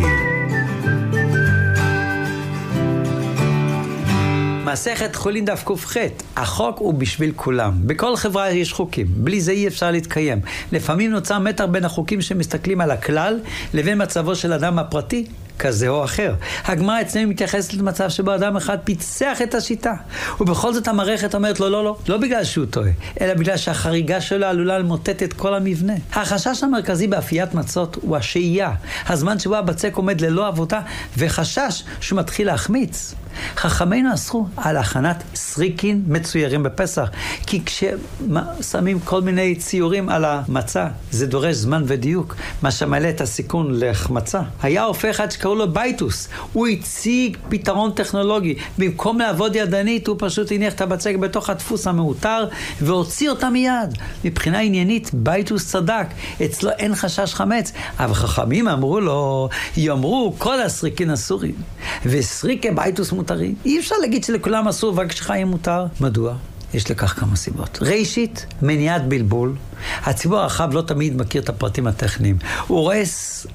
מסכת חולין דף ק"ח, החוק הוא בשביל כולם. בכל חברה יש חוקים, בלי זה אי אפשר להתקיים. לפעמים נוצר מתח בין החוקים שמסתכלים על הכלל לבין מצבו של אדם הפרטי, כזה או אחר. הגמרא אצלנו מתייחסת למצב שבו אדם אחד פיצח את השיטה, ובכל זאת המערכת אומרת לו לא, לא, לא בגלל שהוא טועה, אלא בגלל שהחריגה שלו עלולה למוטט את כל המבנה. החשש המרכזי באפיית מצות הוא השהייה, הזמן שבו הבצק עומד ללא עבודה, וחשש שהוא מתחיל להחמיץ. חכמינו אסרו על הכנת סריקין מצוירים בפסח, כי כששמים כל מיני ציורים על המצה, זה דורש זמן ודיוק, מה שמעלה את הסיכון להחמצה. היה אופה אחד שקראו לו בייטוס, הוא הציג פתרון טכנולוגי, במקום לעבוד ידנית הוא פשוט הניח את הבצק בתוך הדפוס המאותר והוציא אותה מיד. מבחינה עניינית בייטוס צדק, אצלו אין חשש חמץ, אבל חכמים אמרו לו, יאמרו כל הסריקין אסורים וסריקי בייטוס מותרים. אי אפשר להגיד שלכולם אסור ורק שחיים מותר. מדוע? יש לכך כמה סיבות. ראשית, מניעת בלבול. הציבור הרחב לא תמיד מכיר את הפרטים הטכניים. הוא רואה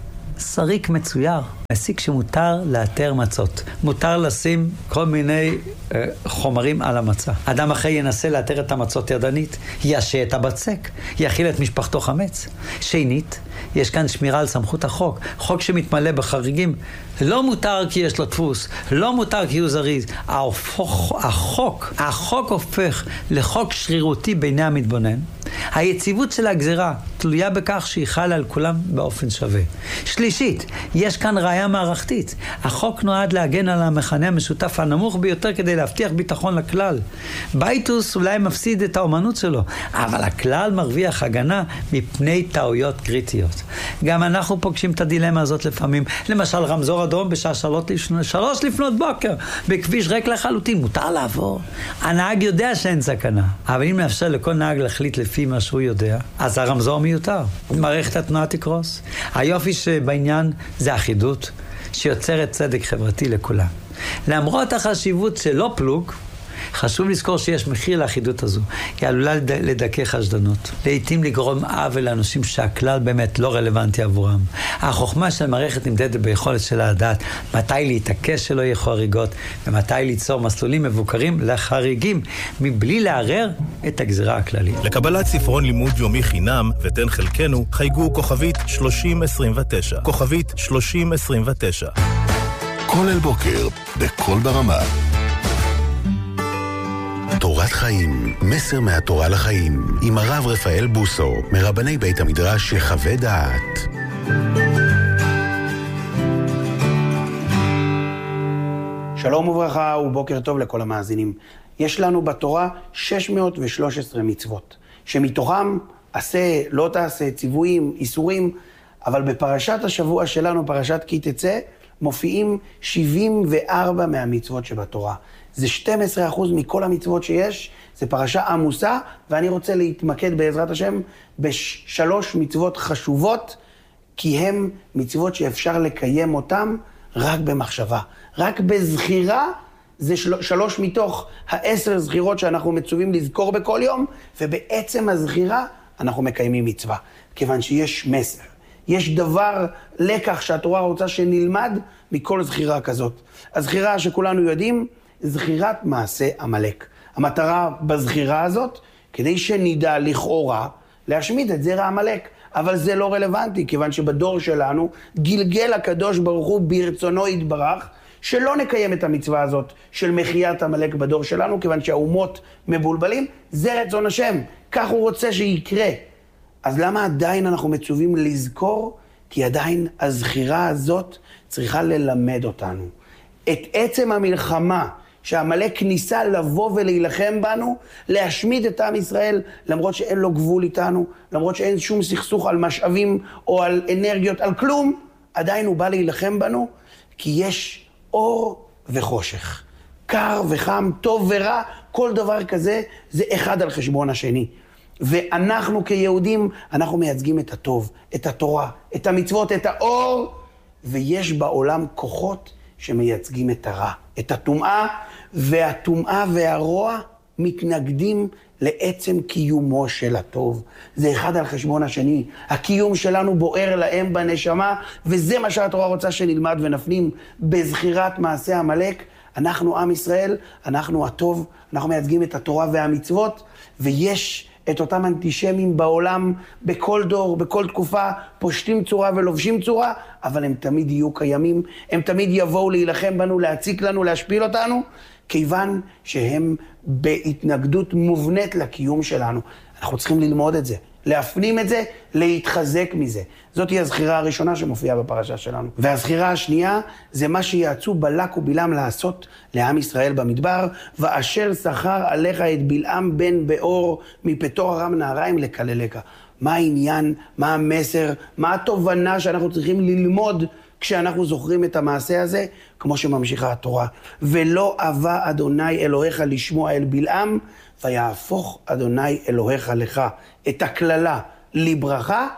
שריק מצויר, מסיק שמותר לאתר מצות. מותר לשים כל מיני אה, חומרים על המצה. אדם אחר ינסה לאתר את המצות ידנית, ישה את הבצק, יכיל את משפחתו חמץ. שנית, יש כאן שמירה על סמכות החוק. חוק שמתמלא בחריגים. לא מותר כי יש לו דפוס, לא מותר כי הוא זריז. החוק, החוק, החוק הופך לחוק שרירותי בעיני המתבונן. היציבות של הגזירה תלויה בכך שהיא חלה על כולם באופן שווה. שלישית, יש כאן ראיה מערכתית. החוק נועד להגן על המכנה המשותף הנמוך ביותר כדי להבטיח ביטחון לכלל. בייטוס אולי מפסיד את האומנות שלו, אבל הכלל מרוויח הגנה מפני טעויות קריטיות. גם אנחנו פוגשים את הדילמה הזאת לפעמים. למשל רמזור אדום בשעה שלוש לפנות בוקר, בכביש ריק לחלוטין, מותר לעבור. הנהג יודע שאין סכנה, אבל אם נאפשר לכל נהג להחליט לפי מה שהוא יודע, אז הרמזור מיותר. מערכת התנועה תקרוס. היופי שבעניין זה אחידות, שיוצרת צדק חברתי לכולם. למרות החשיבות שלא פלוג, חשוב לזכור שיש מחיר לאחידות הזו. היא עלולה לדכא חשדנות. לעתים לגרום עוול לאנשים שהכלל באמת לא רלוונטי עבורם. החוכמה של המערכת נמדדת ביכולת שלה לדעת מתי להתעקש שלא יהיו חריגות, ומתי ליצור מסלולים מבוקרים לחריגים, מבלי לערער את הגזירה הכללית. לקבלת ספרון לימוד יומי חינם ותן חלקנו, חייגו כוכבית שלושים עשרים ותשע. כוכבית שלושים עשרים ותשע. כל אל בוקר, בכל ברמה. תורת חיים, מסר מהתורה לחיים, עם הרב רפאל בוסו, מרבני בית המדרש שחווה דעת. שלום וברכה ובוקר טוב לכל המאזינים. יש לנו בתורה שש מאות ושלוש עשרה מצוות, שמתוכם עשה, לא תעשה, ציוויים, איסורים, אבל בפרשת השבוע שלנו, פרשת כי תצא, מופיעים שבעים וארבע מהמצוות שבתורה. זה שנים עשר אחוז מכל המצוות שיש, זה פרשה עמוסה, ואני רוצה להתמקד בעזרת השם בשלוש מצוות חשובות, כי הן מצוות שאפשר לקיים אותן רק במחשבה. רק בזכירה, זה של, שלוש מתוך העשר זכירות שאנחנו מצווים לזכור בכל יום, ובעצם הזכירה אנחנו מקיימים מצווה, כיוון שיש מסר. יש דבר, לקח שהתורה רוצה שנלמד מכל זכירה כזאת. הזכירה שכולנו יודעים, זכירת מעשה עמלק. המטרה בזכירה הזאת, כדי שנדע לכאורה להשמיד את זרע עמלק. אבל זה לא רלוונטי, כיוון שבדור שלנו גלגל הקדוש ברוך הוא ברצונו יתברך, שלא נקיים את המצווה הזאת של מחיית עמלק בדור שלנו, כיוון שהאומות מבולבלים, זה רצון השם. כך הוא רוצה שיקרה. אז למה עדיין אנחנו מצווים לזכור? כי עדיין הזכירה הזאת צריכה ללמד אותנו. את עצם המלחמה שהעמלק ניסה לבוא ולהילחם בנו, להשמיד את עם ישראל, למרות שאין לו גבול איתנו, למרות שאין שום סכסוך על משאבים או על אנרגיות, על כלום, עדיין הוא בא להילחם בנו, כי יש אור וחושך. קר וחם, טוב ורע, כל דבר כזה זה אחד על חשבון השני. ואנחנו כיהודים, אנחנו מייצגים את הטוב, את התורה, את המצוות, את האור, ויש בעולם כוחות שמייצגים את הרע, את הטומאה, והטומאה והרוע מתנגדים לעצם קיומו של הטוב. זה אחד על חשבון השני. הקיום שלנו בוער להם בנשמה, וזה מה שהתורה רוצה שנלמד ונפנים בזכירת מעשה עמלק. אנחנו עם ישראל, אנחנו הטוב, אנחנו מייצגים את התורה והמצוות, ויש את אותם אנטישמים בעולם, בכל דור, בכל תקופה, פושטים צורה ולובשים צורה, אבל הם תמיד יהיו קיימים, הם תמיד יבואו להילחם בנו, להציק לנו, להשפיל אותנו, כיוון שהם בהתנגדות מובנית לקיום שלנו. אנחנו צריכים ללמוד את זה, להפנים את זה, להתחזק מזה. זאת היא הזכירה הראשונה שמופיעה בפרשה שלנו. והזכירה השנייה זה מה שיעצו בלק ובלעם לעשות לעם ישראל במדבר, ואשר שכר עליך את בלעם בן באור מפתור ארם נהריים לקללך. מה העניין, מה המסר, מה התובנה שאנחנו צריכים ללמוד כשאנחנו זוכרים את המעשה הזה, כמו שממשיכה התורה. ולא אהבה אדוני אלוהיך לשמוע אל בלעם, ויהפוך אדוני אלוהיך לך את הכללה לברכה,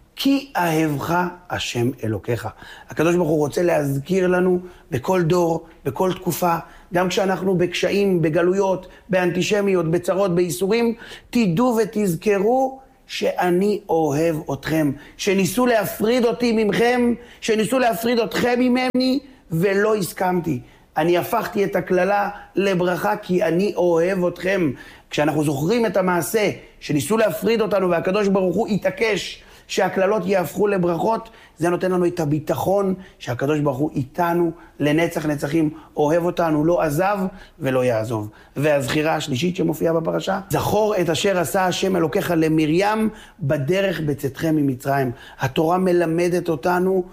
כי אהבך השם אלוקיך. הקדוש ברוך הוא רוצה להזכיר לנו בכל דור, בכל תקופה, גם כשאנחנו בקשיים, בגלויות, באנטישמיות, בצרות, באיסורים, תדעו ותזכרו שאני אוהב אתכם, שניסו להפריד אותי ממכם, שניסו להפריד אתכם ממני, ולא הסכמתי. אני הפכתי את הכללה לברכה כי אני אוהב אתכם. כשאנחנו זוכרים את המעשה שניסו להפריד אותנו והקדוש ברוך הוא התעקש שהכללות יהפכו לברכות, זה נותן לנו את הביטחון שהקדוש ברוך הוא איתנו לנצח נצחים, אוהב אותנו, לא עזב ולא יעזוב. והזכירה השלישית שמופיעה בפרשה, זכור את אשר עשה השם אלוקיך למרים בדרך בצאתכם ממצרים. התורה מלמדת אותנו,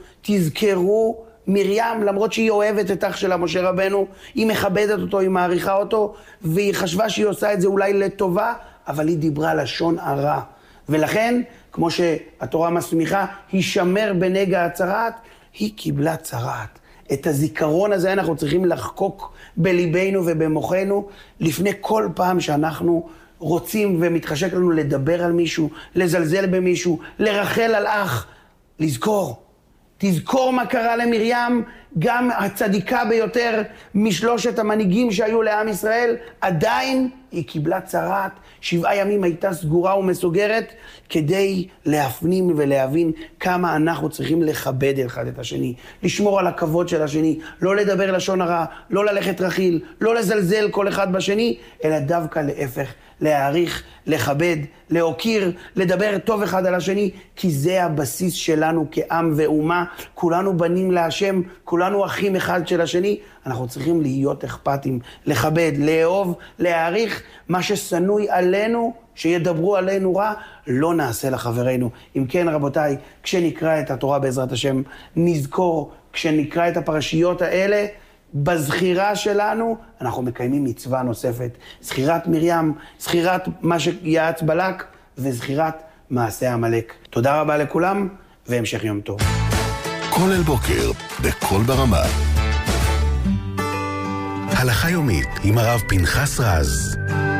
תזכרו מרים, למרות שהיא אוהבת את אח שלה משה רבנו, היא מכבדת אותו, היא מעריכה אותו, והיא חשבה שהיא עושה את זה אולי לטובה, אבל היא דיברה לשון הרע. ולכן, כמו שהתורה מסמיכה, הישמר בנגע הצרעת, היא קיבלה צרעת. את הזיכרון הזה אנחנו צריכים לחקוק בליבנו ובמוחנו, לפני כל פעם שאנחנו רוצים ומתחשק לנו לדבר על מישהו, לזלזל במישהו, לרחל על אח, לזכור. תזכור מה קרה למרים, גם הצדיקה ביותר משלושת המנהיגים שהיו לעם ישראל, עדיין היא קיבלה צרת, שבעה ימים הייתה סגורה ומסוגרת, כדי להפנים ולהבין כמה אנחנו צריכים לכבד אחד את השני, לשמור על הכבוד של השני, לא לדבר לשון הרע, לא ללכת רכיל, לא לזלזל כל אחד בשני, אלא דווקא להפך, להעריך, לכבד, להוקיר, לדבר טוב אחד על השני, כי זה הבסיס שלנו כעם ואומה, כולנו בנים להשם, כולנו אחים אחד של השני, אנחנו צריכים להיות אכפתים, לכבד, לאהוב, להעריך, מה שסנוי עלינו, שידברו עלינו רע, לא נעשה לחברינו. אם כן רבותיי, כשנקרא את התורה בעזרת השם, נזכור, כשנקרא את הפרשיות האלה, בזכירה שלנו, אנחנו מקיימים מצווה נוספת. זכירת מרים, זכירת מה שיעץ בלק, וזכירת מעשה המלך. תודה רבה לכולם, והמשך יום טוב. כל אל בוקר, בכל ברמה. הלכה יומית עם הרב פנחס רז.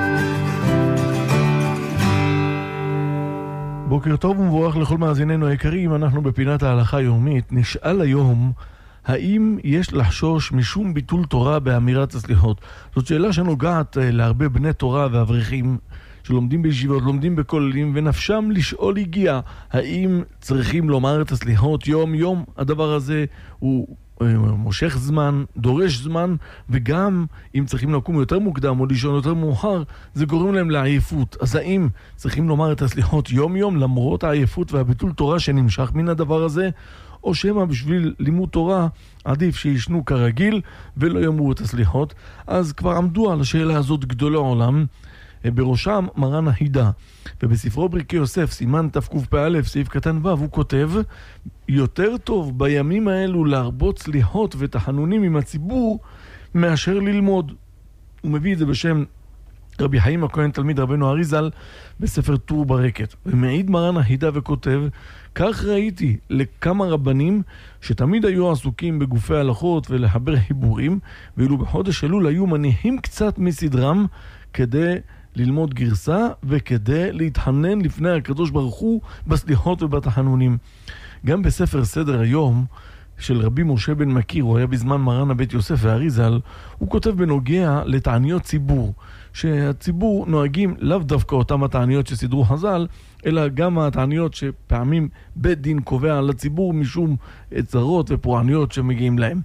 בוקר טוב ומבורך לכל מאזיננו היקרים, אנחנו בפינת ההלכה היומית. נשאל היום, האם יש לחשוש משום ביטול תורה באמירת הסליחות? זאת שאלה שנוגעת להרבה בני תורה ואברכים שלומדים בישיבות, לומדים בכוללים, ונפשם לשאול הגיע, האם צריכים לומר את הסליחות יום יום? הדבר הזה הוא מושך זמן, דורש זמן, וגם אם צריכים לקום יותר מוקדם או לישון יותר מאוחר, זה גורם להם לעייפות. אז האם צריכים לומר את הסליחות יום יום למרות העייפות והביטול תורה שנמשך מן הדבר הזה? או שמה בשביל לימוד תורה עדיף שישנו כרגיל ולא יאמרו את הסליחות? אז כבר עמדו על השאלה הזאת גדולי עולם, בראשם מרן החידה, ובספרו ברכי יוסף סימן תקפ"א סעיף קטן ו' הוא כותב, יותר טוב בימים האלו להרבות סליחות ותחנונים עם הציבור מאשר ללמוד. הוא מביא את זה בשם רבי חיים הכהן תלמיד רבנו אריזל בספר טור ברקת, ומעיד מרן החידה וכותב, כך ראיתי לכמה רבנים שתמיד היו עסוקים בגופי הלכות ולחבר חיבורים, ואילו בחודש אלול היו מניחים קצת מסדרם כדי ללמוד גרסה וכדי להתחנן לפני הקדוש ברוך הוא בסליחות ובתחנונים. גם בספר סדר היום של רבי משה בן מכיר, הוא היה בזמן מרן הבית יוסף והאריזל, הוא כותב בנוגע לתעניות ציבור, שהציבור נוהגים לאו דווקא אותם התעניות שסדרו חז"ל, אלא גם התעניות שפעמים בית דין קובע לציבור משום צרות ופורעניות שמגיעים להם.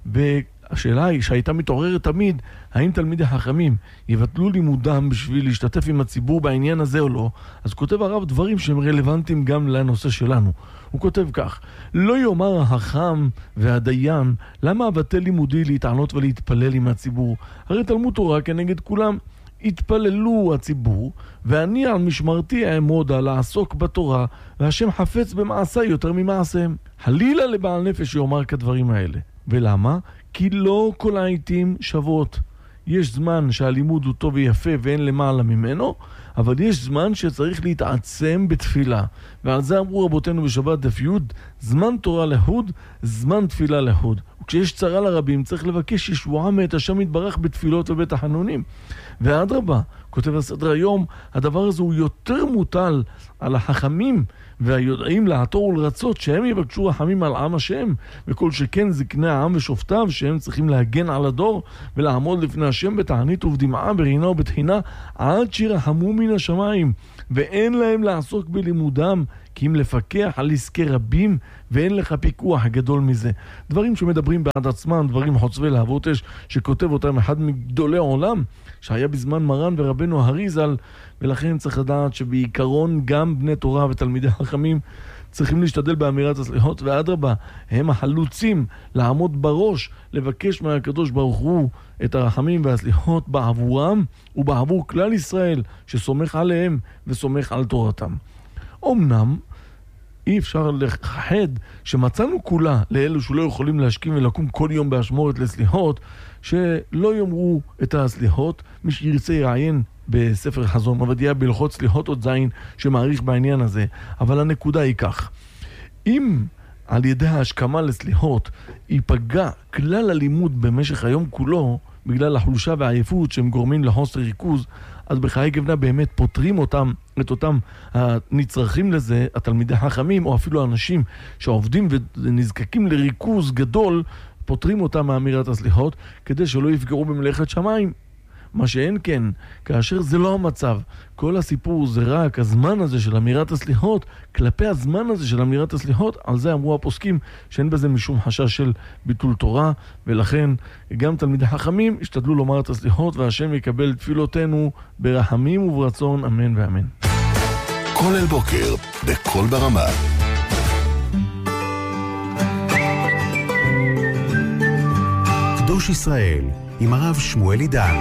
והשאלה היא שהייתה מתעוררת תמיד, האם תלמידי חכמים יבטלו לימודם בשביל להשתתף עם הציבור בעניין הזה או לא? אז כותב הרב דברים שהם רלוונטיים גם לנושא שלנו. הוא כותב כך, לא יאמר החכם והדיין, למה אבטל לימודי להתענות ולהתפלל עם הציבור? הרי תלמוד תורה כנגד כולם. התפללו הציבור, ואני על משמרתי אעמוד על לעסוק בתורה, והשם חפץ במעשה יותר ממעשיהם. חלילה לבעל נפש שיאמר כדברים האלה. ולמה? כי לא כל העיתים שוות. יש זמן שהלימוד הוא טוב ויפה ואין למעלה ממנו, אבל יש זמן שצריך להתעצם בתפילה. ועל זה אמרו רבותינו בשבת דף י', זמן תורה להוד, זמן תפילה להוד. וכשיש צרה לרבים צריך לבקש ישועה מאת השם יתברך בתפילות ובתחנונים. ואדרבה, כותב הסדר היום, הדבר הזה הוא יותר מוטל על החכמים והיודעים לעתור ולרצות שהם יבקשו רחמים על עם השם, וכל שכן זקני העם ושופטיו שהם צריכים להגן על הדור ולעמוד לפני השם בתענית ובדמעה ברינה ובתחינה עד שירחמו מן השמיים, ואין להם לעסוק בלימודם כי אם לפקח על עסקי רבים ואין לך פיקוח גדול מזה. דברים שמדברים בעד עצמם, דברים חוצבי להבות אש שכותב אותם אחד מגדולי עולם שהיה בזמן מרן ורבנו האריזל, ולכן צריך לדעת שבעיקרון גם בני תורה ותלמידי חכמים צריכים להשתדל באמירת הסליחות, ואדרבה, הם החלוצים לעמוד בראש, לבקש מהקדוש ברוך הוא את הרחמים והסליחות בעבורם ובעבור כלל ישראל שסומך עליהם וסומך על תורתם. אמנם אי אפשר לחד שמצאנו כולה לאלו שלא יכולים להשכים ולקום כל יום באשמורת לסליחות, שלא יאמרו את הסליחות. מי שירצה יעיין בספר חזון עובדיה בהלכות סליחות עוד זין שמעריך בעניין הזה. אבל הנקודה היא כך, אם על ידי ההשכמה לסליחות ייפגע כלל הלימוד במשך היום כולו בגלל החולשה והעייפות שהם גורמים לחוסר ריכוז, אז בחיי גבנה באמת פותרים אותם, את אותם הנצרכים לזה, התלמידי החכמים או אפילו אנשים שעובדים ונזקקים לריכוז גדול, פותרים אותם מאמירת הסליחות, כדי שלא יפגעו במלאכת שמיים. מה שאין כן, כאשר זה לא המצב, כל הסיפור זה רק הזמן הזה של אמירת הסליחות, כלפי הזמן הזה של אמירת הסליחות, על זה אמרו הפוסקים שאין בזה משום חשש של ביטול תורה, ולכן גם תלמידי חכמים השתדלו לומר את הסליחות, והשם יקבל תפילותינו ברחמים וברצון, אמן ואמן. כל אל בוקר, בכל ברמה. קדוש ישראל, עם הרב שמואל עידן.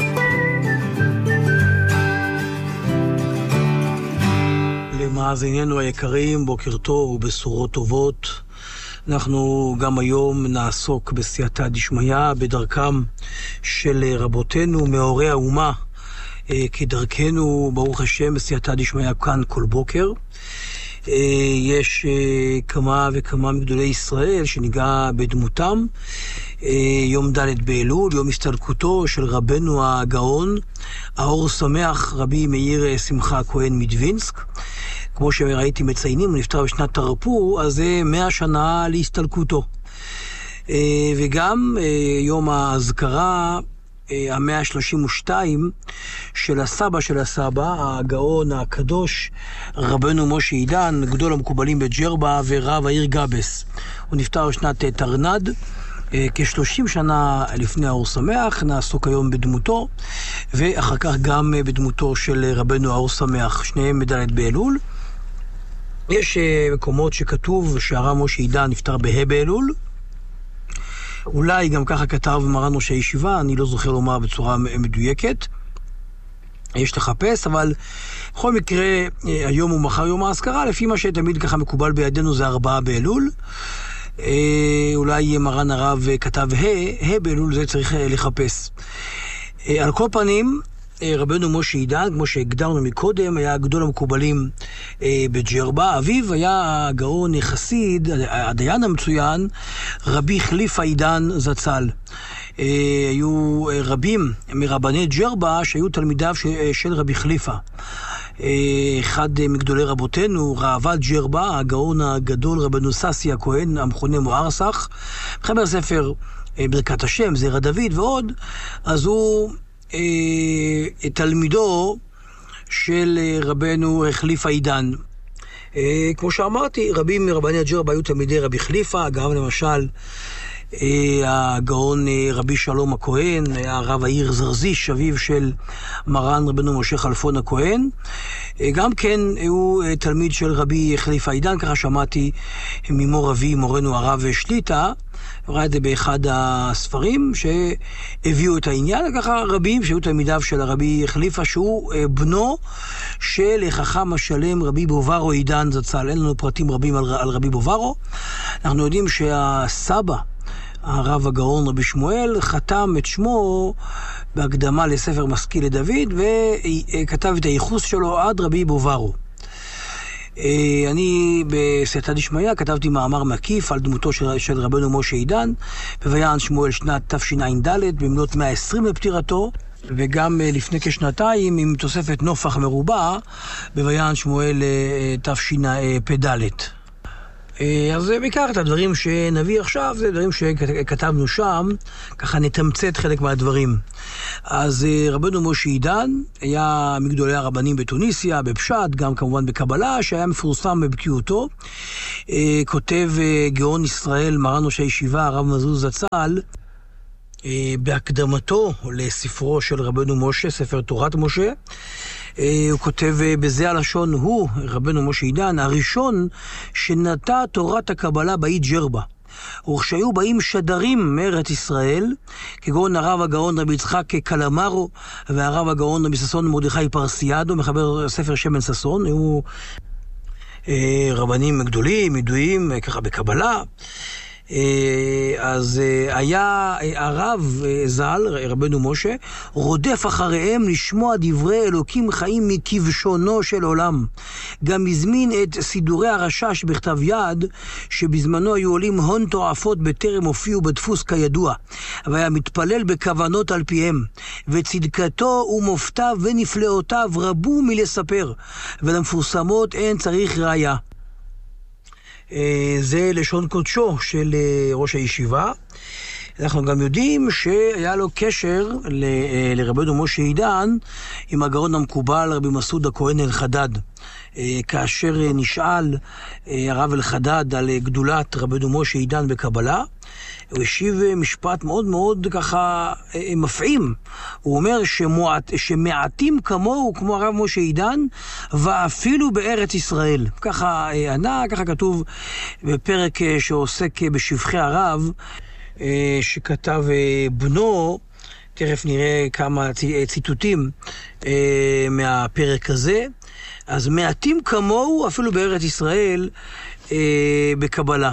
למאזיננו היקרים, בוקר טוב ובשורות טובות. אנחנו גם היום נעסוק בסייעתא דשמיא, בדרכם של רבותינו מאורי האומה, כדרכנו ברוך השם בסייעתא דשמיא כאן כל בוקר. יש כמה וכמה מגדולי ישראל שניגע בדמותם. יום ד' באלול, יום הסתלקותו של רבנו הגאון, האור שמח רבי מאיר שמחה כהן מדווינסק. כמו שראיתי מציינים, הוא נפטר בשנת תרפ"ו, אז זה מאה שנה להסתלקותו. וגם יום ההזכרה המאה שלושים ושתיים של הסבא של הסבא, הגאון הקדוש רבנו משה עידן, גדול המקובלים בג'רבה ורב העיר גבס. הוא נפטר בשנת תרנ"ד, כ-שלושים שנה לפני האור שמח. נעסוק היום בדמותו, ואחר כך גם בדמותו של רבנו האור שמח, שניהם בד' באלול. יש מקומות שכתוב שהרב משה עידן נפטר בה' באלול, אולי גם ככה כתב מרן ראש הישיבה, אני לא זוכר לומר בצורה מדויקת, יש לחפש, אבל בכל מקרה היום ומחר יום האזכרה, לפי מה שתמיד ככה מקובל בידינו זה ארבעה באלול. אולי מרן הרב כתב ה', ה' באלול, זה צריך לחפש. על כל פנים, רבנו משה עידן, כמו שהגדרנו מקודם, היה גדול המקובלים בג'רבה. אביו היה הגאון חסיד, הדיין המצוין, רבי חליפה עידן זצ"ל. היו רבים מרבני ג'רבה שהיו תלמידיו של רבי חליפה. אחד מגדולי רבותינו, ראב"ד ג'רבה, הגאון הגדול רבנו ססי הכהן, המכונה מוארסך, מחבר ספר ברכת השם, זרע דוד ועוד, אז הוא תלמידו של רבנו חליפה עידן. כמו שאמרתי, רבים מרבני הג'רבה היו תלמידי רבי חליפה, גם למשל הגאון רבי שלום הכהן, היה רב העיר זרזיש, אביו של מרן רבנו משה חלפון הכהן. גם כן הוא תלמיד של רבי חליפה עידן, ככה שמעתי ממור אבי, מורנו הרב שליטה, ראה את זה באחד הספרים שהביאו את העניין. ככה רבים שהיו תלמידיו של הרבי חליפה, שהוא בנו של חכם השלם רבי בוברו עידן זצ"ל. אין לנו פרטים רבים על, על רבי בוברו. אנחנו יודעים שהסבא, הרב הגאון רבי שמואל, חתם את שמו בהקדמה לספר משכיל לדוד, וכתב את הייחוס שלו עד רבי בוברו. אני בסייעתא דשמיא כתבתי מאמר מקיף על דמותו של, של רבנו משה עידן בויען שמואל שנת תשע"ד, במלאת מאה ועשרים לפטירתו, וגם לפני כשנתיים עם תוספת נופח מרובע בויען שמואל תשפ"ד. אז בעיקר את הדברים שנביא עכשיו זה דברים שכתבנו שם, ככה נתמצת חלק מהדברים. אז רבנו משה עידן היה מגדולי הרבנים בתוניסיה, בפשט, גם כמובן בקבלה, שהיה מפורסם בבקיאותו. כותב גאון ישראל מרן ראש הישיבה הרב מזוז זצ"ל בהקדמתו לספרו של רבנו משה, ספר תורת משה. הוא כותב בזה הלשון, הוא, רבנו משה עידן, הראשון שנטע תורת הקבלה באי ג'רבה. וכשהיו באים שדרים מארץ ישראל, כגון הרב הגאון רבי יצחק קלמרו והרב הגאון רבי ששון מרדכי פרסיאדו, מחבר ספר שמן ששון, היו רבנים גדולים, ידועים ככה בקבלה. אז היה הרב ז"ל, רבנו משה, רודף אחריהם לשמוע דברי אלוקים חיים מכבשונו של עולם. גם הזמין את סידורי הרשש בכתב יד, שבזמנו היו עולים הון תועפות בטרם הופיעו בדפוס כידוע, והיה מתפלל בכוונות על פיהם, וצדקתו ומופתיו ונפלאותיו רבו מלספר, ולמפורסמות אין צריך ראיה. זה לשון קודשו של ראש הישיבה. אנחנו גם יודעים שהיה לו קשר ל- לרבנו משה עידן עם הגאון המקובל רבי מסעוד הכהן אל-חדד. כאשר נשאל הרב אל-חדד על גדולת רבנו משה עידן בקבלה, הוא השיב משפט מאוד מאוד ככה מפעים. הוא אומר שמועט, שמעטים כמוהו כמו הרב משה עידן ואפילו בארץ ישראל. ככה ענה, ככה כתוב בפרק שעוסק בשבחי הרב שכתב בנו. תכף נראה כמה ציטוטים מהפרק הזה. אז מעטים כמוהו אפילו בארץ ישראל בקבלה.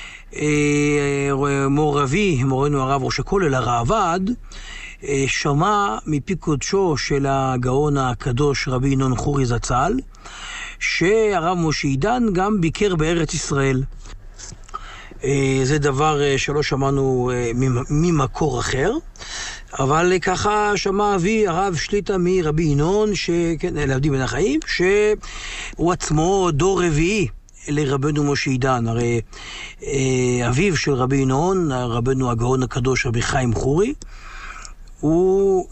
מור רבי, מורנו הרב ראש הכולל, הרעב"ד, שמע מפי קודשו של הגאון הקדוש רבי ינון חורי זצ"ל, שהרב משה עידן גם ביקר בארץ ישראל. זה דבר שלא שמענו ממקור אחר, אבל ככה שמע אבי הרב שליטה מרבי ינון, שכן, להבדיל בין החיים, שהוא עצמו דור רביעי לרבנו משה עידן. הרי אביו של רבי ינון, רבנו הגאון הקדוש רבי חיים חורי, הוא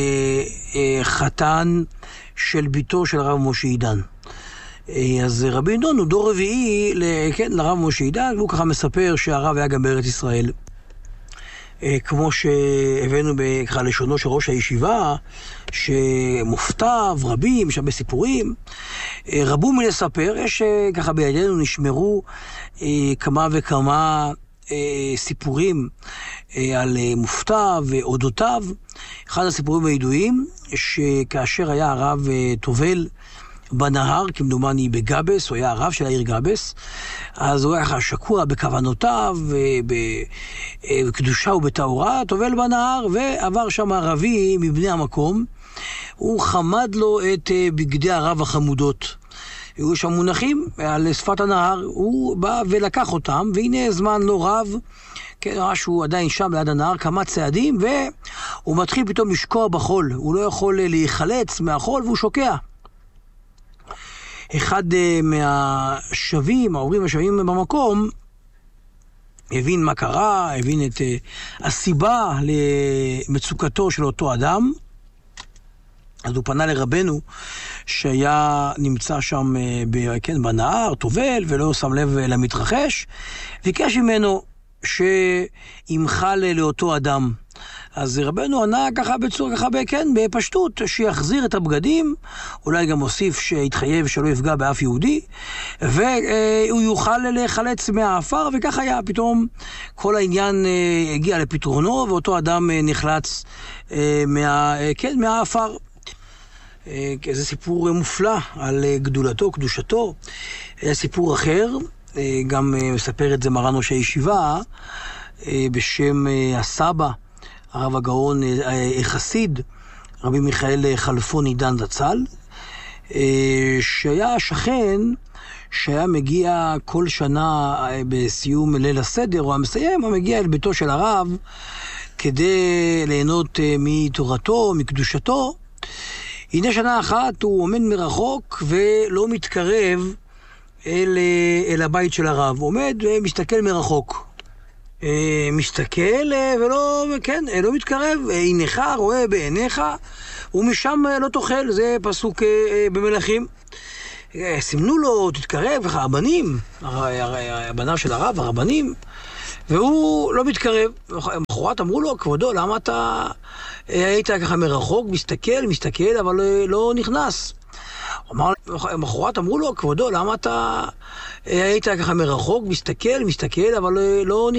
חתן של ביתו של הרב משה עידן. אז רבי ינון הוא דור רביעי כן, לרב משה עידן, והוא ככה מספר שהרב היה גם בארץ ישראל. כמו שהבאנו בכלל לשונו של ראש הישיבה, שמופתיו רבים, יש הרבה סיפורים, רבו מלספר, יש ככה בידינו נשמרו כמה וכמה סיפורים על מופתיו ואודותיו. אחד הסיפורים הידועים, שכאשר היה הרב טובל בנהר, כמדומני בגבס, הוא היה הרב של העיר גבס, אז הוא היה שקוע בכוונותיו, בקדושה ובטהרה, טובל בנהר, ועבר שם ערבי מבני המקום, הוא חמד לו את בגדי הרב החמודות. היו שם מונחים על שפת הנהר, הוא בא ולקח אותם, והנה זמן לא רב, כן, שהוא עדיין שם ליד הנהר כמה צעדים, והוא מתחיל פתאום לשקוע בחול, הוא לא יכול להיחלץ מהחול והוא שוקע. אחד מהשבים, העוברים השבים במקום, הבין מה קרה, הבין את הסיבה למצוקתו של אותו אדם, אז הוא פנה לרבנו שהיה נמצא שם כן, בנהר, טובל, ולא שם לב למתרחש, וביקש ממנו שימחל לאותו אדם. אז רבנו ענה ככה בצורה, ככה כן, בפשטות, שיחזיר את הבגדים, אולי גם הוסיף שיתחייב שלא יפגע באף יהודי, והוא יוכל להיחלץ מהאפר, וכך היה, פתאום כל העניין הגיע לפתרונו, ואותו אדם נחלץ מה, כן, מהאפר. זה סיפור מופלא על גדולתו, קדושתו. היה סיפור אחר, גם מספר את זה מרן ראש הישיבה, בשם הסבא, הרב הגאון החסיד, רבי מיכאל חלפון עידן זצ"ל, שהיה שכן שהיה מגיע כל שנה בסיום ליל הסדר, או המסיים, הוא מגיע אל ביתו של הרב כדי ליהנות מתורתו, מקדושתו. הנה שנה אחת הוא עומד מרחוק ולא מתקרב אל, אל הבית של הרב, הוא עומד ומסתכל מרחוק. מסתכל ולא, כן, לא מתקרב, עיניך רואה בעיניך, ומשם לא תאכל, זה פסוק במלכים. סימנו לו, תתקרב, ככה, הבנים, הבניו של הרב, הרבנים, והוא לא מתקרב. מחרת אמרו לו, כבודו, למה אתה היית ככה מרחוק, מסתכל, מסתכל, אבל לא נכנס? מחרת אמרו לו, כבודו, למה אתה היית ככה מרחוק, מסתכל, מסתכל, אבל לא נכנס?